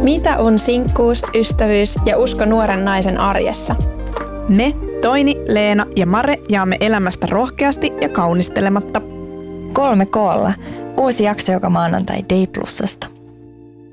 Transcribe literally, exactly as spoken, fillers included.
Mitä on sinkkuus, ystävyys ja usko nuoren naisen arjessa? Me, Toini, Leena ja Mare jaamme elämästä rohkeasti ja kaunistelematta. Kolme koolla. Uusi jakso joka maanantai Day Plusasta.